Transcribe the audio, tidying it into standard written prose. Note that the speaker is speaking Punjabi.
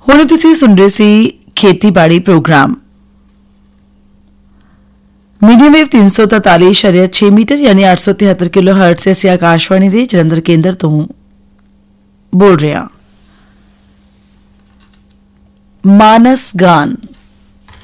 ਹੁਣ ਤੁਸੀਂ ਸੁਣ ਰਹੇ ਸੀ ਖੇਤੀਬਾੜੀ ਪ੍ਰੋਗਰਾਮ मीडियम वेव 343.6 मीटर यानी 873 किलो हर्ट्ज से ਅਸੀਂ ਆਕਾਸ਼ਵਾਣੀ ਦੇ ਜਲੰਧਰ ਕੇਂਦਰ ਤੋਂ ਬੋਲ ਰਹੇ ਹਾਂ। ਮਾਨਸ ਗਾਨ